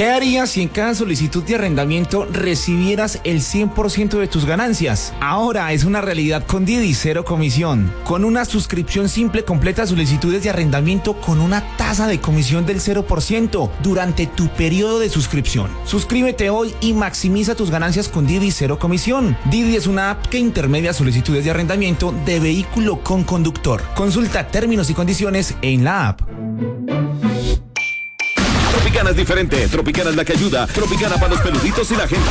¿Qué harías si en cada solicitud de arrendamiento recibieras el 100% de tus ganancias? Ahora es una realidad con Didi, cero comisión. Con una suscripción simple completa solicitudes de arrendamiento con una tasa de comisión del 0% durante tu periodo de suscripción. Suscríbete hoy y maximiza tus ganancias con Didi, cero comisión. Didi es una app que intermedia solicitudes de arrendamiento de vehículo con conductor. Consulta términos y condiciones en la app. Tropicana es diferente, Tropicana es la que ayuda, Tropicana para los peluditos y la gente.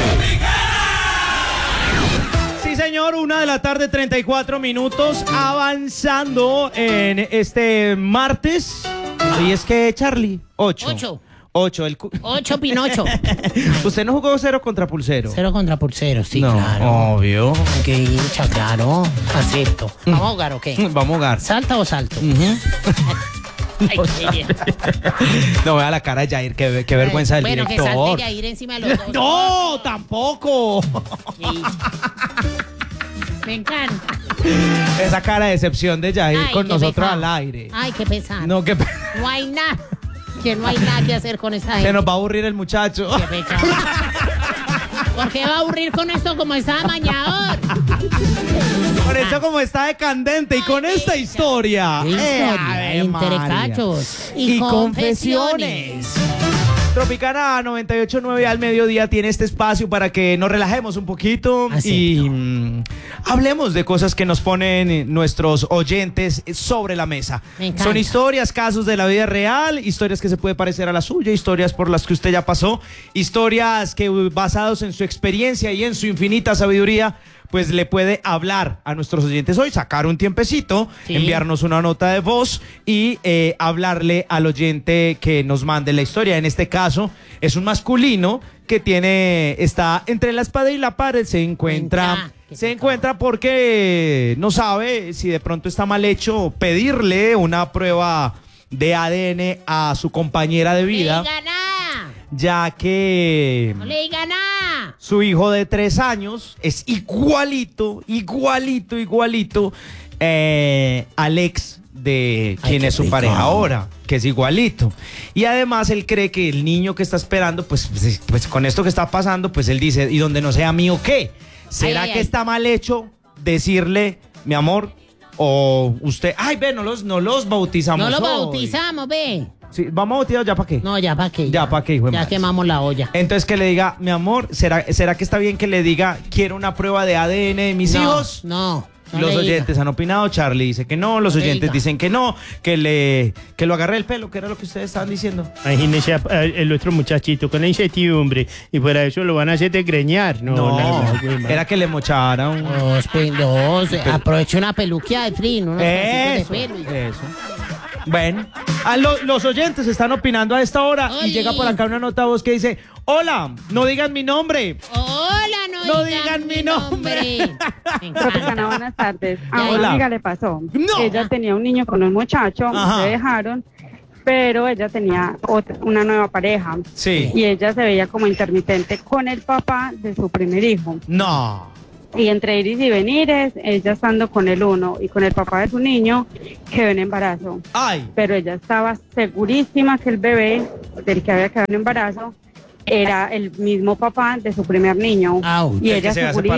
Sí, señor, 1:34 p.m, avanzando en este martes. Y es que, Charlie, 8, Pinocho. ¿Usted no jugó 0 contra Pulsero? 0 contra Pulsero, sí, no, claro. Obvio. Qué hincha, claro. Acepto. ¿Vamos a jugar o qué? Vamos a jugar. ¿Salta o salto? Ay, no, vea la cara de Jair, qué vergüenza del director. Bueno, que salte Jair encima de los dos. ¡No, tampoco! Sí. Me encanta. Esa cara de decepción de Jair con nosotros pesado. Al aire. Ay, qué pesado. No, qué No hay nada. Que no hay nada que hacer con esta gente. Se nos va a aburrir el muchacho. Qué pecado. ¿Por qué va a aburrir con esto como está amañador? Con esto como está de candente y con esta historia. Interecachos y confesiones. Tropicana 98.9 al mediodía tiene este espacio para que nos relajemos un poquito y hablemos de cosas que nos ponen nuestros oyentes sobre la mesa. Son historias, casos de la vida real, historias que se puede parecer a la suya, historias por las que usted ya pasó, historias que basados en su experiencia y en su infinita sabiduría pues le puede hablar a nuestros oyentes hoy, sacar un tiempecito, enviarnos una nota de voz y hablarle al oyente que nos mande la historia. En este caso es un masculino que está entre la espada y la pared, se encuentra porque no sabe si de pronto está mal hecho pedirle una prueba de ADN a su compañera de vida. Ya que no le diga nada. Su hijo de 3 años es igualito al ex de quien es su pareja ahora, que es igualito. Y además él cree que el niño que está esperando, pues con esto que está pasando, pues él dice, ¿y donde no sea mío qué? ¿Será que está mal hecho decirle, mi amor, o usted, no los bautizamos? No los bautizamos, ve. Sí, vamos a bautizar, ¿ya para qué? No, ya para qué. Ya para qué, hijo de ya madre. quemamos la olla. Entonces que le diga, mi amor, ¿será que está bien que le diga, quiero una prueba de ADN de mis hijos? No. Los oyentes han opinado, Charlie dice que no, los oyentes dicen que no, que lo agarre el pelo, que era lo que ustedes estaban diciendo. Imagínese el otro muchachito con la incertidumbre y fuera de eso lo van a hacer desgreñar. No, era que le mochara un... Aproveche una peluquia de trino. Eso. Bueno, los oyentes están opinando a esta hora y llega por acá una nota de voz que dice, hola, no digan mi nombre. Hola, no digan mi nombre. Tropicana, buenas tardes. A Hola. una amiga le pasó. No. Ella tenía un niño con un muchacho, se dejaron, pero ella tenía una nueva pareja. Sí. Y ella se veía como intermitente con el papá de su primer hijo. No. Y entre iris y venires, ella estando con el uno y con el papá de su niño, quedó en embarazo. Ay. Pero ella estaba segurísima que el bebé del que había quedado en embarazo era el mismo papá de su primer niño. Y ella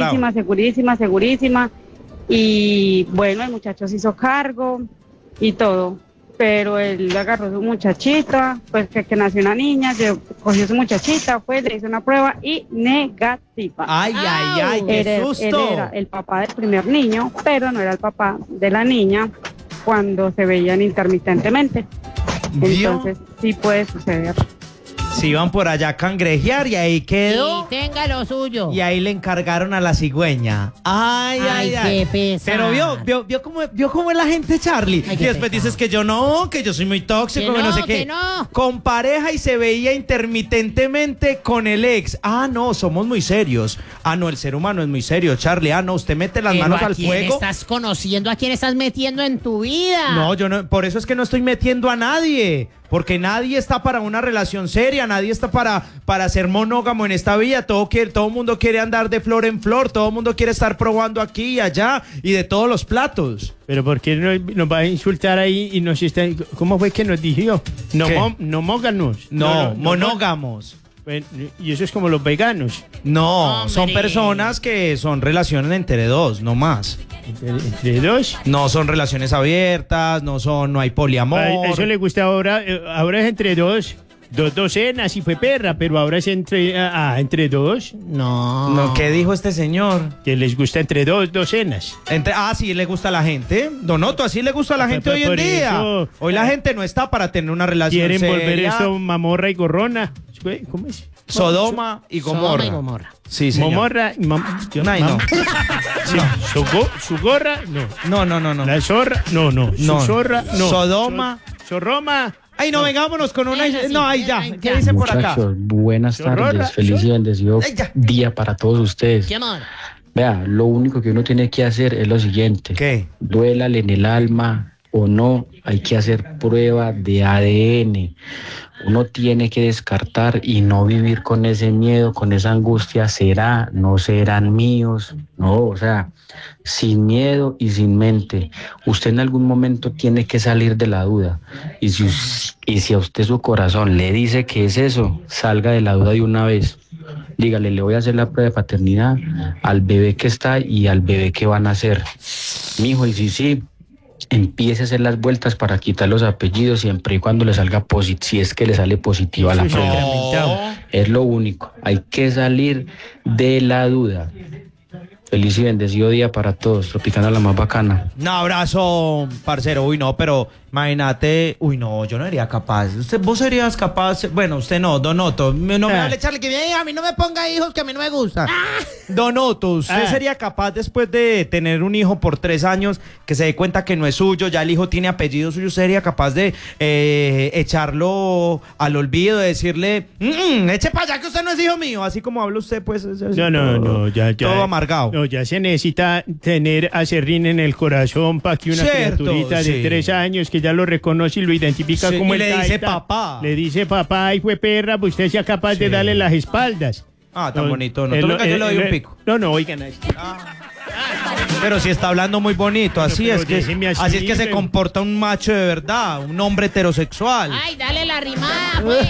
segurísima. Y bueno, el muchacho se hizo cargo y todo. Pero él agarró a su muchachita, pues que nació una niña, cogió a su muchachita, le hizo una prueba y negativa. Ay, qué susto. Él era el papá del primer niño, pero no era el papá de la niña cuando se veían intermitentemente. Entonces sí puede suceder. Se iban por allá a cangrejear y ahí quedó. Y tenga lo suyo. Y ahí le encargaron a la cigüeña. Ay. Qué pesado. Pero vio cómo es la gente, Charlie. Y después dices que yo soy muy tóxico, que no sé qué. No. Con pareja y se veía intermitentemente con el ex. No, somos muy serios. No, el ser humano es muy serio, Charlie. No, usted mete las manos al fuego. ¿A quién estás conociendo? ¿A quién estás metiendo en tu vida? No, yo no, por eso es que no estoy metiendo a nadie. Porque nadie está para una relación seria, nadie está para ser monógamo en esta vida. Todo el mundo quiere andar de flor en flor, todo el mundo quiere estar probando aquí y allá y de todos los platos. Pero ¿por qué nos va a insultar ahí y nos está... ¿Cómo fue que nos dijo? No, monógamos. No, monógamos. Bueno, y eso es como los veganos. No, Hombre. son personas que son relaciones entre dos, no más. ¿Entre dos? No son relaciones abiertas, no hay poliamor. A eso le gusta ahora. Ahora es entre dos. Dos docenas y fue perra, pero ahora es entre dos. No, ¿qué dijo este señor? Que les gusta entre dos docenas. Sí, le gusta a la gente. Donoto, así le gusta a la gente Pues hoy en por día. eso, Hoy la gente no está para tener una relación Quieren volver seria. esto mamorra y gorrona. ¿Cómo es? Sodoma y Gomorra. Sodoma y Gomorra. Sí, señor. Momorra y Ay, no. Sí, su gorra, no. No. La zorra, no. No. Su zorra, no. Sodoma. Zorroma. Ay, no, vengámonos con una... Eso sí, No, ahí ya. ay, ¿Qué ya. dicen por acá? Muchachos, buenas Zorrora, tardes, feliz y bendecido Ay, ya. día para todos ustedes. ¿Qué amor? Vea, lo único que uno tiene que hacer es lo siguiente. ¿Qué? Duélale en el alma o no, hay que hacer prueba de ADN. Uno tiene que descartar y no vivir con ese miedo, con esa angustia, será, no serán míos, no, o sea, sin miedo y sin mente. Usted en algún momento tiene que salir de la duda y si a usted su corazón le dice que es eso, salga de la duda de una vez. Dígale, le voy a hacer la prueba de paternidad al bebé que está y al bebé que van a nacer. Mijo, y sí, empiece a hacer las vueltas para quitar los apellidos siempre y cuando le salga si es que le sale positiva la Eso es prueba. lamentable. Es lo único. Hay que salir de la duda. Feliz y bendecido día para todos. Tropicana la más bacana. Un abrazo, parcero. Uy, no, pero imagínate. Uy, no, yo no sería capaz. Vos serías capaz. Bueno, usted no, Donoto. No me hable, Charlie, que a mí no me ponga hijos que a mí no me gustan. Donoto, ¿usted sería capaz después de tener un hijo por 3 años que se dé cuenta que no es suyo, ya el hijo tiene apellido suyo, sería capaz de echarlo al olvido, de decirle, eche para allá que usted no es hijo mío? Así como habla usted, pues. No, ya. Todo amargado. No, ya se necesita tener acerrín en el corazón para que una Cierto, criaturita de sí. 3 años que ya lo reconoce y lo identifica Sí, como y el le dice taita, papá. Le dice papá y fue perra, pues usted sea capaz de darle las espaldas. Tan bonito. No, yo le doy un pico. No, oigan. Pero si está hablando muy bonito, así pero es que déjeme así, así es que se pero- comporta un macho de verdad, un hombre heterosexual. Ay, dale la rimada, pues.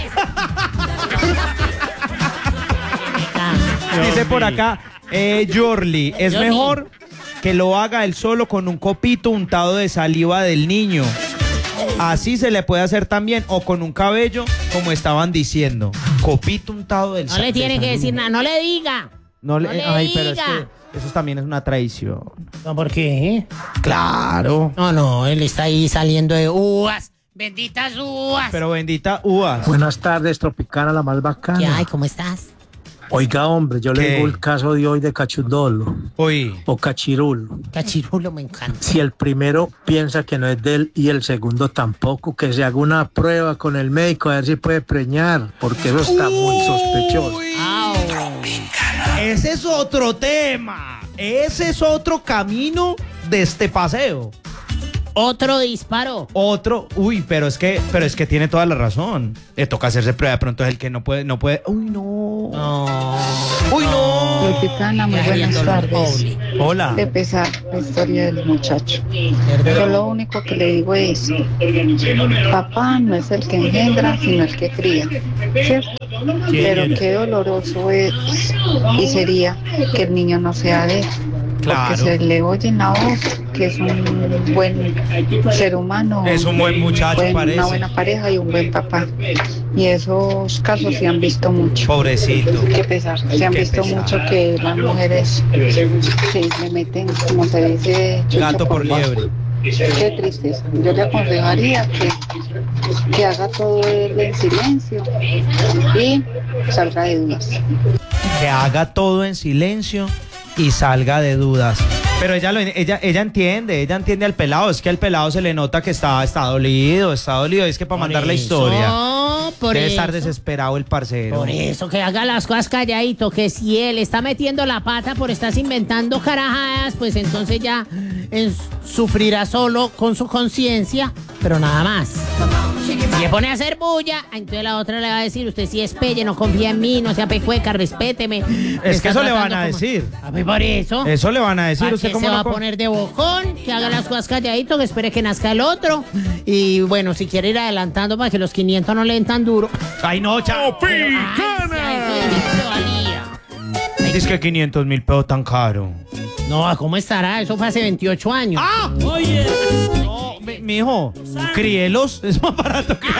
Dice por acá, Yorli, es Yorli. mejor que lo haga él solo con un copito untado de saliva del niño. Así se le puede hacer también, o con un cabello, como estaban diciendo. Copito untado del No le tiene que decir nada, no le diga. No le, no le ay, pero es diga. que eso también es una traición. No, ¿por qué? Claro. No, él está ahí saliendo de uvas. Benditas uvas. Pero bendita uvas. Buenas tardes, Tropicana, la más ¿Qué bacana. hay? ¿Cómo estás? Oiga, hombre, yo ¿Qué? le digo el caso de hoy de Cachundolo Uy. o Cachirulo. Cachirulo, me encanta. Si el primero piensa que no es de él y el segundo tampoco, que se haga una prueba con el médico a ver si puede preñar, porque eso está muy sospechoso. Au. Ese es otro tema. Ese es otro camino de este paseo. Otro disparo. Uy, pero es que tiene toda la razón. Le toca hacerse prueba, de pronto es el que no puede. Uy, no. No. Uy, no. Tropicana, muy Ya buenas viendo tardes. Pauli. Hola. De pesar la historia del muchacho. Yo lo único que le digo es, papá no es el que engendra, sino el que cría, ¿cierto? Pero qué doloroso es y sería que el niño no sea de él, Claro. porque se le oye en la voz que es un buen ser humano, Es un buen muchacho, parece. una buena pareja y un buen papá. Y esos casos se han visto mucho. Pobrecito. Qué pesar, se han Qué visto pesar. mucho que las mujeres se le meten, como se dice, chucha Gato por liebre. Qué tristeza. Yo le aconsejaría que haga todo él en silencio y salga de dudas. Que haga todo en silencio y salga de dudas. Pero ella entiende al pelado. Es que al pelado se le nota que está dolido. Es que para mandar la historia. No, por Debe eso. estar desesperado el parcero. Por eso, que haga las cosas calladito, que si él está metiendo la pata por estar inventando carajadas, pues entonces ya sufrirá solo con su conciencia, pero nada más. Si se pone a hacer bulla, entonces la otra le va a decir, usted sí es pelle, no confía en mí, no sea pecueca, respéteme. Es que eso le van a decir. A mí por eso. Eso le van a decir. ¿Para ¿Usted qué cómo se va no a co- poner de bocón? Que haga las cosas calladito, que espere que nazca el otro. Y bueno, si quiere ir adelantando para que los 500 no le den tan duro. Ay, no, chao. Ay, eso de litro le valía. Dice que 500.000 pesos tan caro. No, ¿cómo estará? Eso fue hace 28 años. ¡Ah! Oye. No, mijo, críelos. Es más barato que